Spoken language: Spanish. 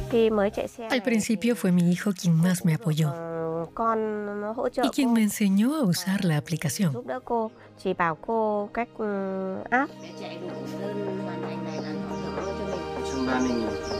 Al principio fue mi hijo quien más me apoyó y quien me enseñó a usar la aplicación. Trong 30.000